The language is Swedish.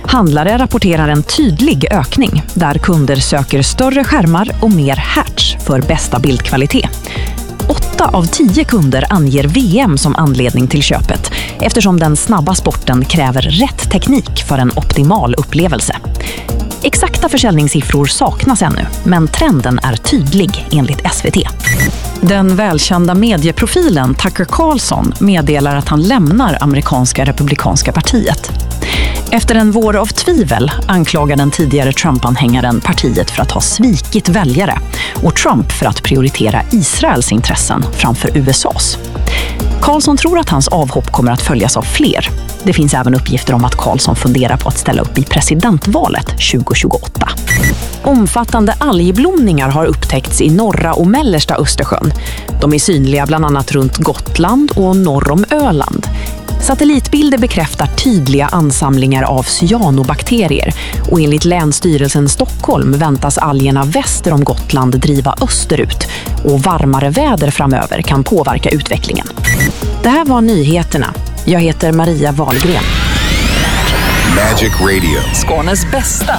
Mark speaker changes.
Speaker 1: Handlare rapporterar en tydlig ökning där kunder söker större skärmar och mer hertz för bästa bildkvalitet. 8 av 10 kunder anger VM som anledning till köpet eftersom den snabba sporten kräver rätt teknik för en optimal upplevelse. Exakta försäljningssiffror saknas ännu, men trenden är tydlig enligt SVT. Den välkända medieprofilen Tucker Carlson meddelar att han lämnar amerikanska republikanska partiet. Efter en vår av tvivel anklagar den tidigare Trump-anhängaren partiet för att ha svikit väljare och Trump för att prioritera Israels intressen framför USAs. Carlson tror att hans avhopp kommer att följas av fler. Det finns även uppgifter om att Carlson funderar på att ställa upp i presidentvalet 2028. Omfattande algblomningar har upptäckts i norra och mellersta Östersjön. De är synliga bland annat runt Gotland och norr om Öland. Satellitbilder bekräftar tydliga ansamlingar av cyanobakterier och enligt Länsstyrelsen Stockholm väntas algerna väster om Gotland driva österut och varmare väder framöver kan påverka utvecklingen. Det här var nyheterna. Jag heter Maria Wahlgren.
Speaker 2: Magic Radio.
Speaker 3: Skånes bästa